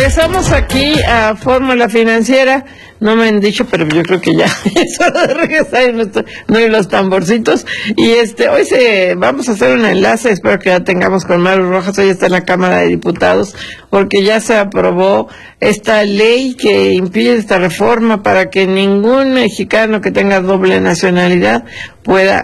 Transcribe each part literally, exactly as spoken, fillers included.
Regresamos aquí a Fórmula Financiera. No me han dicho, pero yo creo que ya eso de regresar no, no hay los tamborcitos. Y este, hoy se vamos a hacer un enlace, espero que ya tengamos con Maru Rojas, hoy está en la Cámara de Diputados, porque ya se aprobó esta ley que impide esta reforma para que ningún mexicano que tenga doble nacionalidad pueda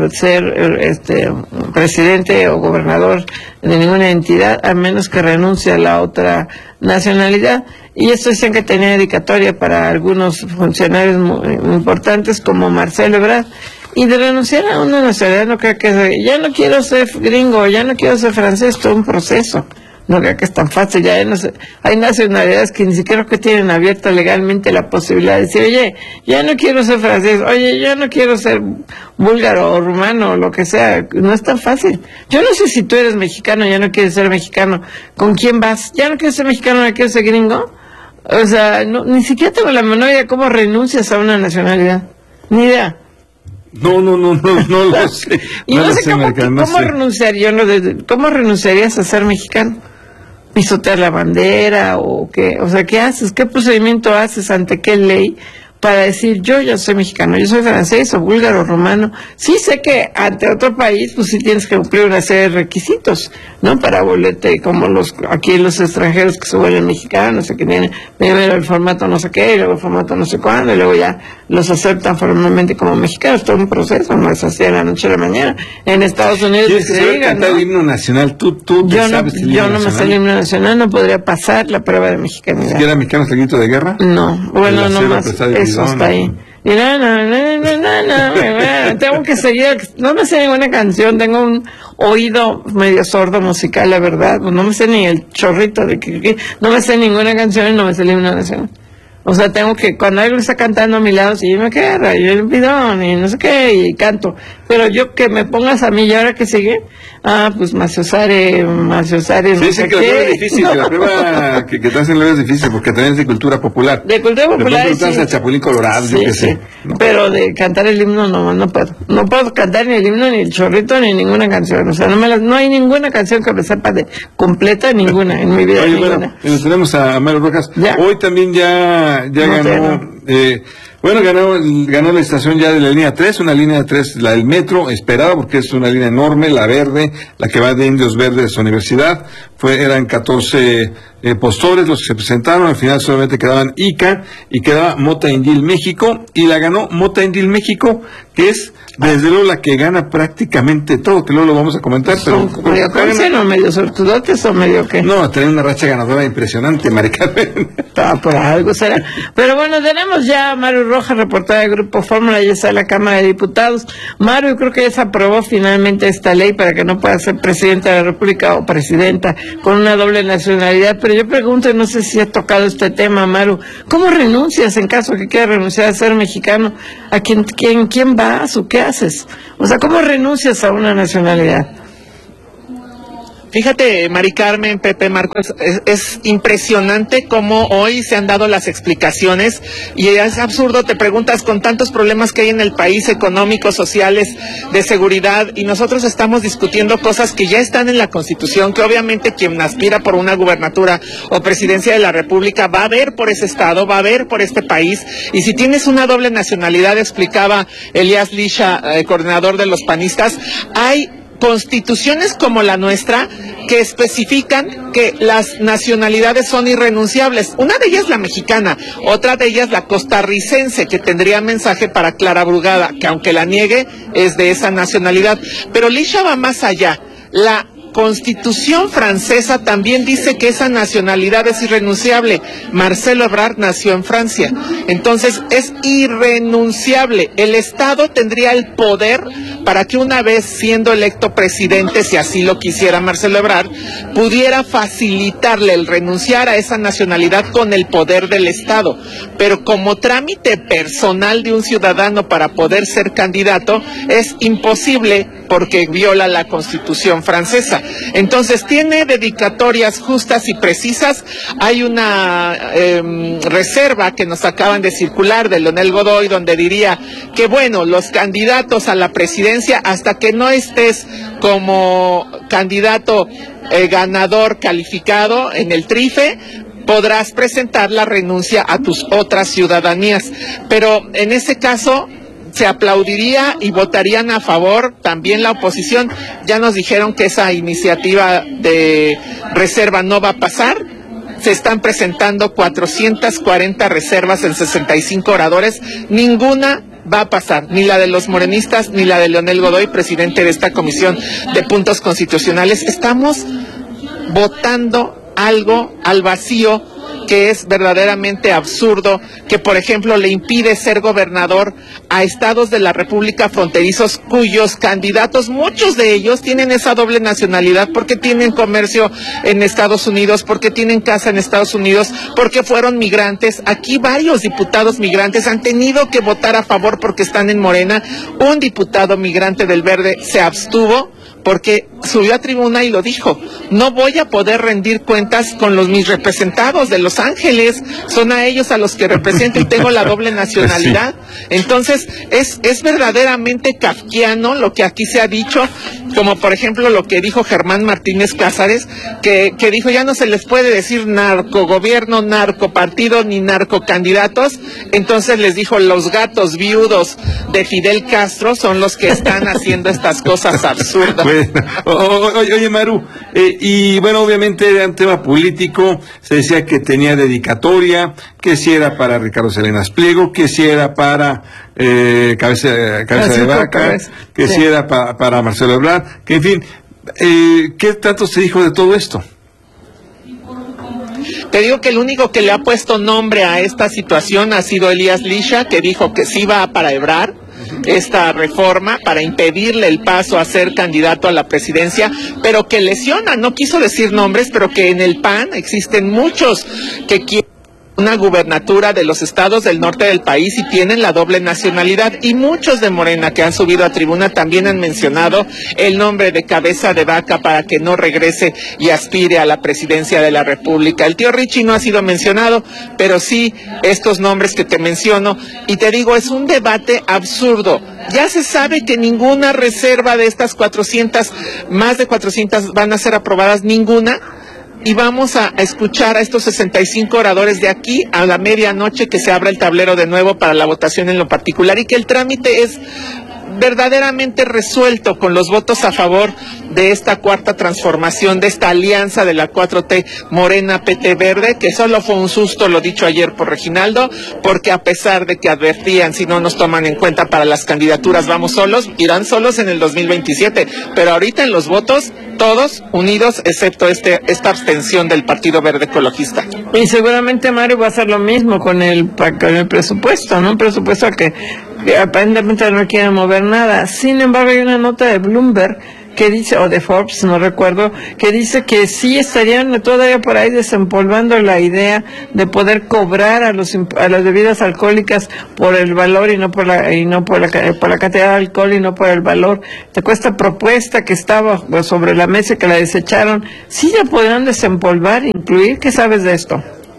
ser este presidente o gobernador de ninguna entidad, a menos que renuncie a la otra nacionalidad. Y esto dicen que tenía dedicatoria para algunos funcionarios muy importantes como Marcelo Ebrard. Y de renunciar a una nacionalidad no creo que sea, ya no quiero ser gringo, ya no quiero ser francés, todo un proceso. No creo que es tan fácil, ya no sé, hay nacionalidades que ni siquiera que tienen abierta legalmente la posibilidad de decir, oye, ya no quiero ser francés, oye, ya no quiero ser búlgaro o rumano o lo que sea, no es tan fácil. Yo no sé si tú eres mexicano, ya no quieres ser mexicano, ¿con quién vas? ¿Ya no quieres ser mexicano, ya quieres ser gringo? O sea, no, ni siquiera tengo la menor idea cómo renuncias a una nacionalidad, ni idea. No, no, no, no, no lo sé. Y no, no sé, sé cómo, cómo, no sé. renunciaría, no, ¿cómo renunciarías a ser mexicano? ¿Pisotear la bandera o qué? O sea, ¿qué haces? ¿Qué procedimiento haces ante qué ley para decir yo ya soy mexicano, yo soy francés o búlgaro o romano? Sí sé que ante otro país pues sí tienes que cumplir una serie de requisitos, ¿no? Para volverte como los aquí los extranjeros que se vuelven mexicanos, que tienen primero el formato no sé qué, y luego el formato no sé cuándo, y luego ya los aceptan formalmente como mexicanos. Todo un proceso, no es así de la noche a la mañana. En Estados Unidos ¿Quieres que se diga, cantar ¿no? el himno nacional? ¿Tú, tú yo sabes no, el himno yo no nacional? me sé el himno nacional, no podría pasar la prueba de mexicanidad. ¿Si era mexicano hasta el grito de guerra? No, bueno, no más, eso está ahí. Y no, no, no, no, no, no, no, tengo que seguir, no me sé ninguna canción, tengo un oído medio sordo musical, la verdad, no me sé ni el chorrito de que, que no me sé ninguna canción y no me sé el himno nacional. O sea, tengo que, cuando alguien está cantando a mi lado, si yo me quedo, yo el bidón y no sé qué, y canto. Pero yo que me pongas a mí, ¿y ahora qué sigue? Ah, pues Maciosare, Maciosare, no sí, sé que qué. La prueba es difícil, no. que la prueba que, que te hacen es difícil, porque también es de cultura popular. De cultura popular, de sí. El Chapulín Colorado, sí, yo qué sí. sé. ¿no? Pero de cantar el himno no, no puedo. No puedo cantar ni el himno, ni el chorrito, ni ninguna canción. O sea, no me las, no hay ninguna canción que me sepa de completa, ninguna, en mi vida. Oye, ninguna. bueno, nos tenemos a Maru Rojas. ¿Ya? Hoy también ya, ya no, ganó... No. Eh, bueno, ganó, ganó la estación ya de la línea tres, una línea tres, la del metro, esperada porque es una línea enorme, la verde, la que va de Indios Verdes a Universidad. Fue, eran catorce eh, postores los que se presentaron, al final solamente quedaban Ica y quedaba Mota Indil México, y la ganó Mota Indil México, que es desde luego la que gana prácticamente todo, que luego lo vamos a comentar. Pero, ¿Son medio cáncer o medio sortudotes o medio qué? No, tiene una racha ganadora impresionante, Mari Carmen. Ah, por algo será. Pero bueno, tenemos ya a Maru Rojas, reportera del Grupo Fórmula, ya está en la Cámara de Diputados. Maru, yo creo que ya se aprobó finalmente esta ley para que no pueda ser presidenta de la República o presidenta con una doble nacionalidad, pero yo pregunto, no sé si ha tocado este tema, Maru, ¿cómo renuncias en caso que quieras renunciar a ser mexicano? ¿A quién, quién, quién vas o qué haces? O sea, ¿cómo renuncias a una nacionalidad? Fíjate, Mari Carmen, Pepe, Marcos, es, es impresionante cómo hoy se han dado las explicaciones, y es absurdo, te preguntas, con tantos problemas que hay en el país, económicos, sociales, de seguridad, y nosotros estamos discutiendo cosas que ya están en la Constitución, que obviamente quien aspira por una gubernatura o presidencia de la República va a ver por ese estado, va a ver por este país, y si tienes una doble nacionalidad, explicaba Elías Lisha, eh, coordinador de los panistas, hay constituciones como la nuestra que especifican que las nacionalidades son irrenunciables. Una de ellas la mexicana, otra de ellas la costarricense, que tendría mensaje para Clara Brugada, que aunque la niegue es de esa nacionalidad. Pero Lisha va más allá. La Constitución francesa también dice que esa nacionalidad es irrenunciable. Marcelo Ebrard nació en Francia, entonces es irrenunciable. El Estado tendría el poder para que una vez siendo electo presidente, si así lo quisiera Marcelo Ebrard, pudiera facilitarle el renunciar a esa nacionalidad con el poder del Estado. Pero como trámite personal de un ciudadano para poder ser candidato, es imposible porque viola la Constitución francesa. Entonces tiene dedicatorias justas y precisas. Hay una eh, reserva que nos acaban de circular de Leonel Godoy, donde diría que bueno, los candidatos a la presidencia, hasta que no estés como candidato eh, ganador calificado en el trife, podrás presentar la renuncia a tus otras ciudadanías. Pero en ese caso se aplaudiría y votarían a favor también la oposición. Ya nos dijeron que esa iniciativa de reserva no va a pasar. Se están presentando cuatrocientas cuarenta reservas en sesenta y cinco oradores. Ninguna va a pasar, ni la de los morenistas, ni la de Leonel Godoy, presidente de esta Comisión de Puntos Constitucionales. Estamos votando algo al vacío que es verdaderamente absurdo, que por ejemplo le impide ser gobernador a estados de la República fronterizos cuyos candidatos, muchos de ellos tienen esa doble nacionalidad porque tienen comercio en Estados Unidos, porque tienen casa en Estados Unidos, porque fueron migrantes. Aquí varios diputados migrantes han tenido que votar a favor porque están en Morena. Un diputado migrante del Verde se abstuvo porque subió a tribuna y lo dijo: no voy a poder rendir cuentas con los mis representados de Los Ángeles, son a ellos a los que represento y tengo la doble nacionalidad. Entonces es, es verdaderamente kafkiano lo que aquí se ha dicho, como por ejemplo lo que dijo Germán Martínez Cázares, que, que dijo: ya no se les puede decir narcogobierno, narcopartido ni narcocandidatos. Entonces les dijo: los gatos viudos de Fidel Castro son los que están haciendo estas cosas absurdas. Bueno, oye, oye Maru, eh, y bueno, obviamente era un tema político, se decía que tenía dedicatoria, que si era para Ricardo Salinas Pliego, que si era para eh, Cabeza, cabeza de Vaca, cabeza. que sí. si era pa, para Marcelo Ebrard, que en fin, eh, ¿qué tanto se dijo de todo esto? Te digo que el único que le ha puesto nombre a esta situación ha sido Elías Lisha, que dijo que sí va para Ebrard esta reforma para impedirle el paso a ser candidato a la presidencia, pero que lesiona, no quiso decir nombres, pero que en el P A N existen muchos que quieren una gubernatura de los estados del norte del país y tienen la doble nacionalidad, y muchos de Morena que han subido a tribuna también han mencionado el nombre de Cabeza de Vaca para que no regrese y aspire a la presidencia de la República. El tío Richie no ha sido mencionado, pero sí estos nombres que te menciono, y te digo, es un debate absurdo. Ya se sabe que ninguna reserva de estas cuatrocientas, más de cuatrocientas van a ser aprobadas, ninguna. Y vamos a escuchar a estos sesenta y cinco oradores de aquí a la medianoche, que se abra el tablero de nuevo para la votación en lo particular, y que el trámite es verdaderamente resuelto con los votos a favor de esta cuarta transformación, de esta alianza de la cuatro T Morena P T Verde, que solo fue un susto, lo dicho ayer por Reginaldo, porque a pesar de que advertían, si no nos toman en cuenta para las candidaturas vamos solos, irán solos en el dos mil veintisiete, pero ahorita en los votos todos unidos, excepto este esta abstención del Partido Verde Ecologista. Y seguramente Mario va a hacer lo mismo con el, con el presupuesto, ¿no? Un presupuesto que aparentemente no quiere mover nada. Sin embargo, hay una nota de Bloomberg que dice, o de Forbes, no recuerdo, que dice que sí estarían todavía por ahí desempolvando la idea de poder cobrar a los a las bebidas alcohólicas por el valor y no por la y no por la por la cantidad de alcohol y no por el valor. Esta propuesta que estaba sobre la mesa, que la desecharon, sí la podrán desempolvar, incluir. ¿Qué sabes de esto?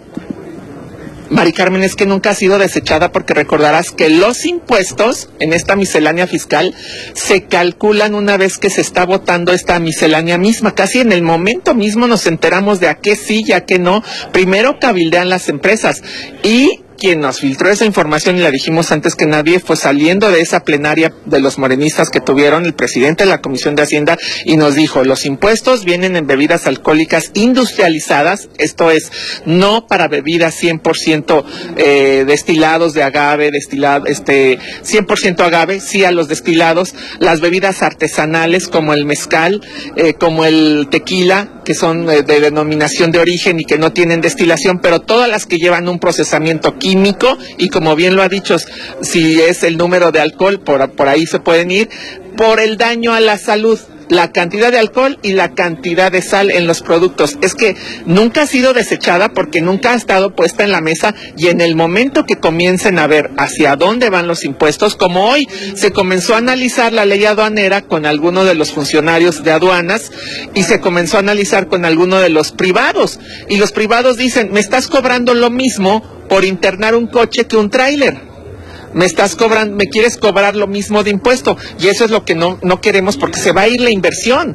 Mari Carmen, es que nunca ha sido desechada, porque recordarás que los impuestos en esta miscelánea fiscal se calculan una vez que se está votando esta miscelánea misma. Casi en el momento mismo nos enteramos de a qué sí y a qué no. Primero cabildean las empresas, y quien nos filtró esa información, y la dijimos antes que nadie, fue saliendo de esa plenaria de los morenistas que tuvieron el presidente de la Comisión de Hacienda, y nos dijo: los impuestos vienen en bebidas alcohólicas industrializadas, esto es, no para bebidas cien por ciento eh, destilados de agave, destilado, este, cien por ciento agave, sí a los destilados, las bebidas artesanales como el mezcal, eh, como el tequila, que son eh, de denominación de origen y que no tienen destilación, pero todas las que llevan un procesamiento químico, y como bien lo ha dicho, si es el número de alcohol, por, por ahí se pueden ir, por el daño a la salud, la cantidad de alcohol y la cantidad de sal en los productos. Es que nunca ha sido desechada porque nunca ha estado puesta en la mesa, y en el momento que comiencen a ver hacia dónde van los impuestos, como hoy se comenzó a analizar la ley aduanera con alguno de los funcionarios de aduanas, y se comenzó a analizar con alguno de los privados, y los privados dicen: me estás cobrando lo mismo por internar un coche que un tráiler. Me estás cobrando, me quieres cobrar lo mismo de impuesto, y eso es lo que no, no queremos, porque se va a ir la inversión.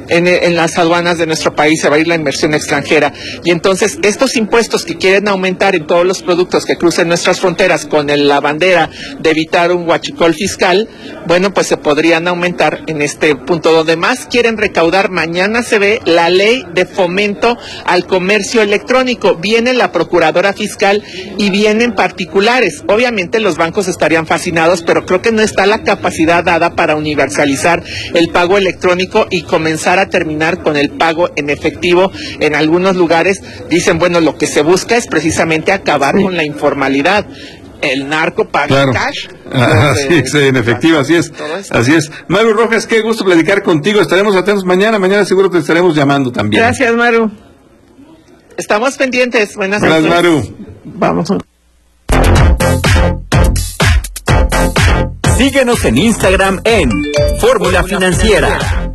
en, en las aduanas de nuestro país, se va a ir la inversión extranjera. Y entonces estos impuestos que quieren aumentar en todos los productos que crucen nuestras fronteras con el, la bandera de evitar un huachicol fiscal, bueno, pues se podrían aumentar en este punto. Donde más quieren recaudar, mañana se ve la ley de fomento al comercio electrónico. Viene la procuradora fiscal y vienen particulares. Obviamente los bancos estarían fascinados, pero creo que no está la capacidad dada para universalizar el pago electrónico y comenzar a terminar con el pago en efectivo. En algunos lugares dicen, bueno, lo que se busca es precisamente acabar sí. con la informalidad. El narco paga claro. cash. Ah, así es, en efectivo, así es. Así es. Maru Rojas, qué gusto platicar contigo. Estaremos atentos mañana. Mañana seguro te estaremos llamando también. Gracias, Maru. Estamos pendientes. Buenas noches. Gracias, Maru. Vamos. Síguenos en Instagram en Fórmula Financiera.